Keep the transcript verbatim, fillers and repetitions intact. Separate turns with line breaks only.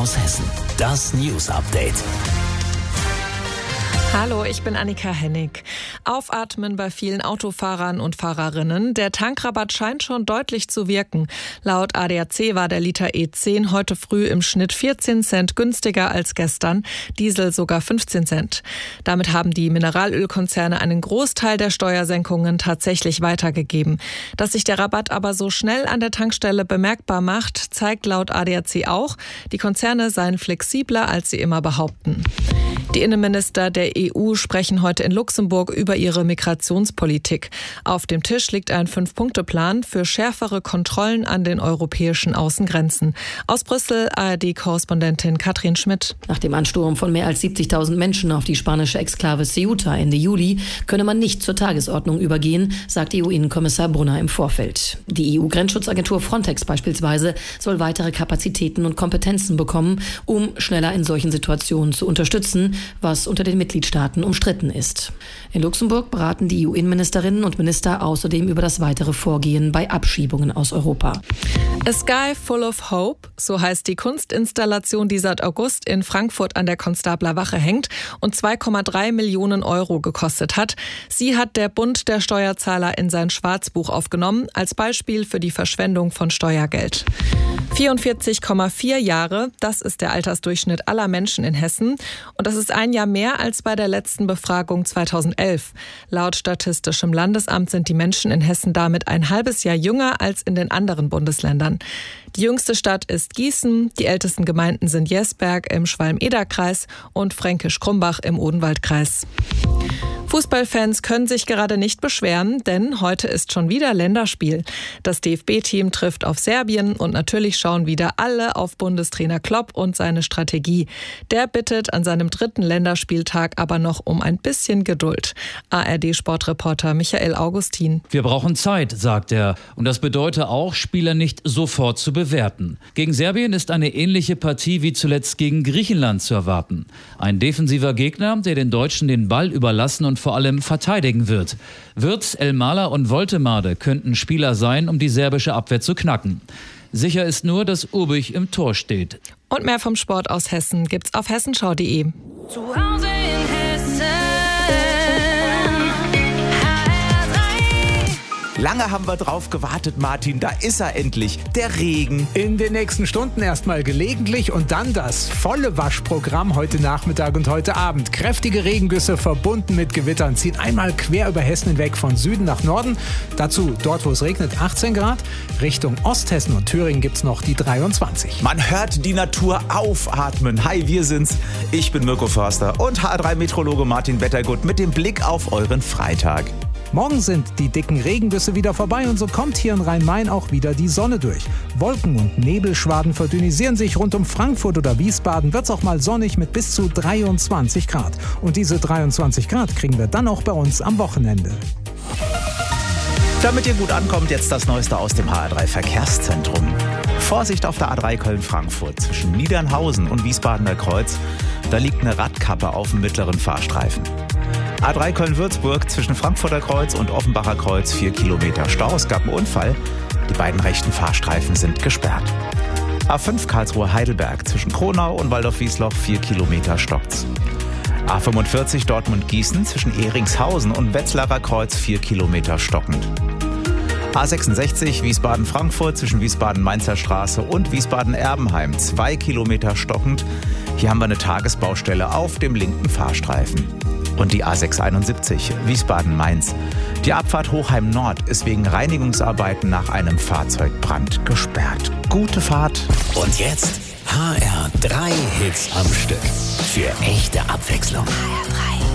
aus Hessen. Das News Update.
Hallo, ich bin Annika Hennig. Aufatmen bei vielen Autofahrern und Fahrerinnen. Der Tankrabatt scheint schon deutlich zu wirken. Laut A D A C war der Liter E zehn heute früh im Schnitt vierzehn Cent günstiger als gestern, Diesel sogar fünfzehn Cent. Damit haben die Mineralölkonzerne einen Großteil der Steuersenkungen tatsächlich weitergegeben. Dass sich der Rabatt aber so schnell an der Tankstelle bemerkbar macht, zeigt laut A D A C auch, die Konzerne seien flexibler, als sie immer behaupten. Die Innenminister der E U sprechen heute in Luxemburg über ihre Migrationspolitik. Auf dem Tisch liegt ein Fünf-Punkte-Plan für schärfere Kontrollen an den europäischen Außengrenzen. Aus Brüssel A R D-Korrespondentin Katrin Schmidt.
Nach dem Ansturm von mehr als siebzigtausend Menschen auf die spanische Exklave Ceuta Ende Juli könne man nicht zur Tagesordnung übergehen, sagt E U-Innenkommissar Brunner im Vorfeld. Die E U-Grenzschutzagentur Frontex beispielsweise soll weitere Kapazitäten und Kompetenzen bekommen, um schneller in solchen Situationen zu unterstützen, was unter den Mitgliedstaaten umstritten ist. In Luxemburg beraten die E U-Innenministerinnen und Minister außerdem über das weitere Vorgehen bei Abschiebungen aus Europa.
A Sky Full of Hope, so heißt die Kunstinstallation, die seit August in Frankfurt an der Konstabler Wache hängt und zwei Komma drei Millionen Euro gekostet hat. Sie hat der Bund der Steuerzahler in sein Schwarzbuch aufgenommen, als Beispiel für die Verschwendung von Steuergeld. vierundvierzig Komma vier Jahre, das ist der Altersdurchschnitt aller Menschen in Hessen. Und das ist ein Jahr mehr als bei der letzten Befragung zweitausendelf. Laut Statistischem Landesamt sind die Menschen in Hessen damit ein halbes Jahr jünger als in den anderen Bundesländern. Die jüngste Stadt ist Gießen, die ältesten Gemeinden sind Jesberg im Schwalm-Eder-Kreis und Fränkisch-Krumbach im Odenwaldkreis. Fußballfans können sich gerade nicht beschweren, denn heute ist schon wieder Länderspiel. Das D F B-Team trifft auf Serbien und natürlich schauen wieder alle auf Bundestrainer Klopp und seine Strategie. Der bittet an seinem dritten Länderspieltag aber noch um ein bisschen Geduld. A R D-Sportreporter Michael Augustin.
Wir brauchen Zeit, sagt er. Und das bedeutet auch, Spieler nicht sofort zu bewerten. Gegen Serbien ist eine ähnliche Partie wie zuletzt gegen Griechenland zu erwarten. Ein defensiver Gegner, der den Deutschen den Ball überlassen und vor allem verteidigen wird. Wirtz, Elmala und Woltemade könnten Spieler sein, um die serbische Abwehr zu knacken. Sicher ist nur, dass Urbich im Tor steht.
Und mehr vom Sport aus Hessen gibt's auf hessenschau punkt de.
Zu Hause in Hessen.
Lange haben wir drauf gewartet, Martin, da ist er endlich, der Regen.
In den nächsten Stunden erstmal gelegentlich und dann das volle Waschprogramm heute Nachmittag und heute Abend. Kräftige Regengüsse verbunden mit Gewittern ziehen einmal quer über Hessen hinweg von Süden nach Norden. Dazu, dort wo es regnet, achtzehn Grad. Richtung Osthessen und Thüringen gibt's noch die dreiundzwanzig.
Man hört die Natur aufatmen. Hi, wir sind's. Ich bin Mirko Förster und H R drei Meteorologe Martin Wettergut mit dem Blick auf euren Freitag.
Morgen sind die dicken Regengüsse wieder vorbei und so kommt hier in Rhein-Main auch wieder die Sonne durch. Wolken- und Nebelschwaden verdünnisieren sich. Rund um Frankfurt oder Wiesbaden wird es auch mal sonnig mit bis zu dreiundzwanzig Grad. Und diese dreiundzwanzig Grad kriegen wir dann auch bei uns am Wochenende.
Damit ihr gut ankommt, jetzt das Neueste aus dem H R drei Verkehrszentrum. Vorsicht auf der A drei Köln-Frankfurt zwischen Niedernhausen und Wiesbadener Kreuz. Da liegt eine Radkappe auf dem mittleren Fahrstreifen. A drei Köln-Würzburg zwischen Frankfurter Kreuz und Offenbacher Kreuz vier Kilometer Stau. Es gab einen Unfall. Die beiden rechten Fahrstreifen sind gesperrt. A fünf Karlsruhe-Heidelberg zwischen Kronau und Waldorf-Wiesloch vier Kilometer stockt's. A fünfundvierzig Dortmund-Gießen zwischen Ehringshausen und Wetzlarer Kreuz vier Kilometer stockend. A sechsundsechzig Wiesbaden-Frankfurt zwischen Wiesbaden-Mainzer Straße und Wiesbaden-Erbenheim zwei Kilometer stockend. Hier haben wir eine Tagesbaustelle auf dem linken Fahrstreifen. Und die A sechshunderteinundsiebzig Wiesbaden-Mainz. Die Abfahrt Hochheim Nord ist wegen Reinigungsarbeiten nach einem Fahrzeugbrand gesperrt. Gute Fahrt.
Und jetzt H R drei Hits am Stück. Für echte Abwechslung.
H R drei.